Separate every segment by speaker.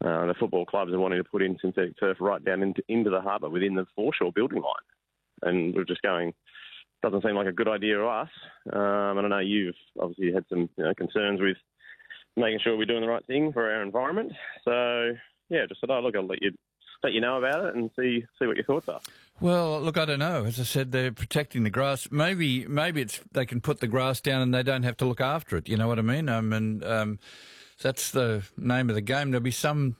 Speaker 1: the football clubs are wanting to put in synthetic turf right down into the harbour within the foreshore building line. And we're just going, doesn't seem like a good idea to us. I don't know, you've obviously had some concerns with making sure we're doing the right thing for our environment. So, yeah, just said, I'll let you know about it and see what your thoughts are. Well,
Speaker 2: look, I don't know. As I said, they're protecting the grass. Maybe it's they can put the grass down and they don't have to look after it. You know what I mean? That's the name of the game. There'll be some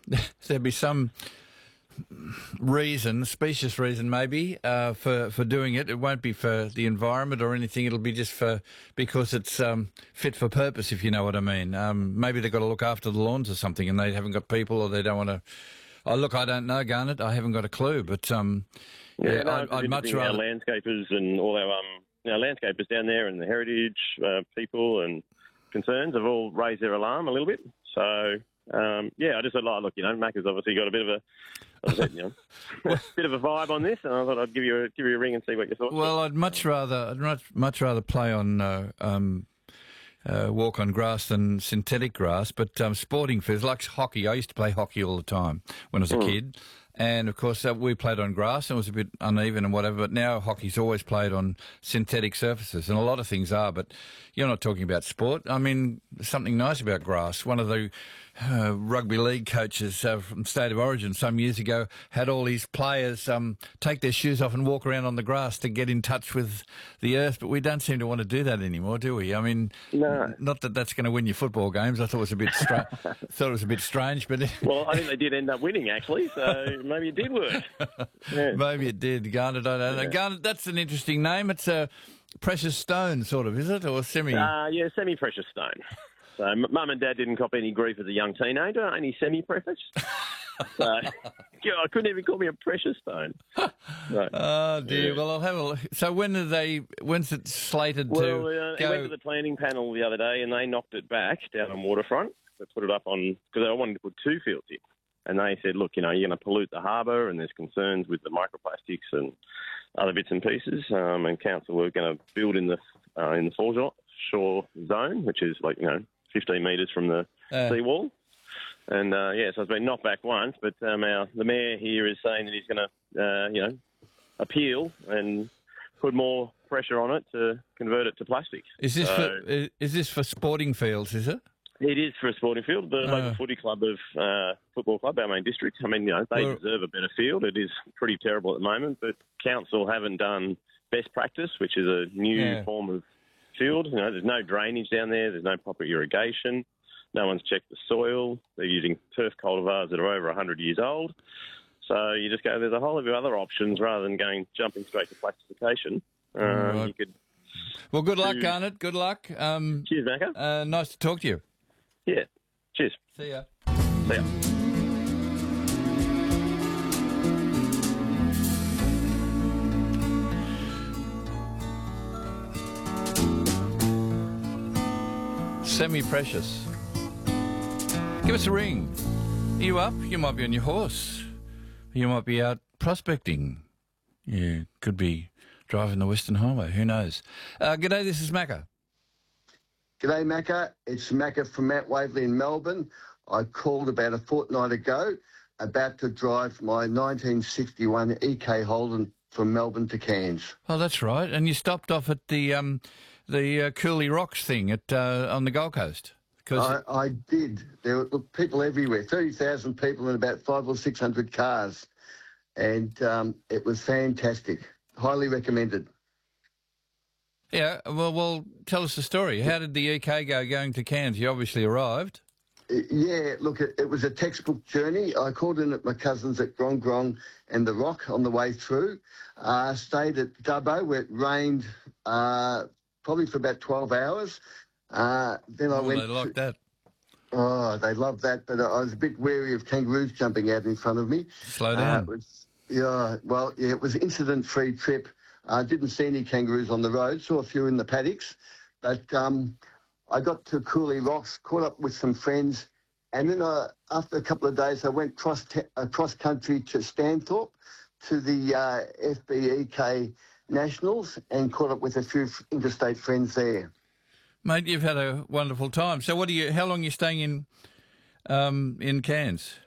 Speaker 2: reason, specious reason maybe, for doing it. It won't be for the environment or anything. It'll be just because it's fit for purpose, if you know what I mean. Maybe they've got to look after the lawns or something and they haven't got people or they don't want to. Oh, look, I don't know, Garnet. I haven't got a clue, but I'd much rather...
Speaker 1: Our landscapers and all our landscapers down there and the heritage people and concerns have all raised their alarm a little bit. So, I just thought, look, Macca's obviously got a bit of bit of a vibe on this, and I thought I'd give you a ring and see what you thought.
Speaker 2: Well, I'd much rather play on walk on grass than synthetic grass, but sporting fields like hockey. I used to play hockey all the time when I was a kid. And, of course, we played on grass and it was a bit uneven and whatever, but now hockey's always played on synthetic surfaces, and a lot of things are, but you're not talking about sport. I mean, there's something nice about grass. One of the rugby league coaches from State of Origin some years ago had all these players take their shoes off and walk around on the grass to get in touch with the earth, but we don't seem to want to do that anymore, do we? I mean,
Speaker 1: no.
Speaker 2: Not that that's going to win you football games. I thought it was a bit strange, but
Speaker 1: well, I think they did end up winning actually, so maybe it did work.
Speaker 2: Yeah. Maybe it did, Garnet. I don't know. Garnet, that's an interesting name. It's a precious stone, sort of, is it, or semi?
Speaker 1: Semi-precious stone. So Mum and Dad didn't cop any grief as a young teenager, only semi-precious. So I couldn't even call me a precious stone. So,
Speaker 2: oh, dear. Yeah. Well, I'll have a look. So when's it slated to go?
Speaker 1: It went to the planning panel the other day and they knocked it back down on Waterfront. They put it up on, because they wanted to put 2 fields in. And they said, look, you're going to pollute the harbour and there's concerns with the microplastics and other bits and pieces. And council were going to build in the foreshore zone, which is 15 metres from the seawall. And, so it's been knocked back once, but the mayor here is saying that he's going to, appeal and put more pressure on it to convert it to plastic.
Speaker 2: Is this for sporting fields, is it?
Speaker 1: It is for a sporting field. The local footy club football club, our main district, they deserve a better field. It is pretty terrible at the moment, but council haven't done best practice, which is a new form of field. There's no drainage down there. There's no proper irrigation. No one's checked the soil. They're using turf cultivars that are over 100 years old. So you just go, there's a whole lot of other options rather than jumping straight to plastification. You could.
Speaker 2: Well, good luck, Garnet. Good luck.
Speaker 1: Cheers, Macca.
Speaker 2: Nice to talk to you.
Speaker 1: Yeah. Cheers.
Speaker 2: See ya.
Speaker 1: See ya.
Speaker 2: Semi-precious. Give us a ring. Are you up? You might be on your horse. You might be out prospecting. You could be driving the Western Highway. Who knows? G'day, this is Macca.
Speaker 3: G'day, Macca. It's Macca from Mount Waverley in Melbourne. I called about a fortnight ago about to drive my 1961 EK Holden from Melbourne to Cairns.
Speaker 2: Oh, that's right. And you stopped off at the Cooley Rocks thing on the Gold Coast.
Speaker 3: I did. There were people everywhere, 30,000 people and about 500 or 600 cars. And it was fantastic. Highly recommended.
Speaker 2: Yeah, well, tell us the story. How did the EK go going to Cairns? You obviously arrived.
Speaker 3: Yeah, look, it was a textbook journey. I called in at my cousins at Grong Grong and The Rock on the way through. Stayed at Dubbo where it rained probably for about 12 hours. Then I went.
Speaker 2: They liked that.
Speaker 3: Oh, they loved that, but I was a bit wary of kangaroos jumping out in front of me.
Speaker 2: Slow down.
Speaker 3: It was an incident-free trip. I didn't see any kangaroos on the road, saw a few in the paddocks, but I got to Cooley Rocks, caught up with some friends, and then after a couple of days I went cross-country to Stanthorpe to the FBEK Nationals and caught up with a few interstate friends there.
Speaker 2: Mate, you've had a wonderful time. So how long are you staying in Cairns?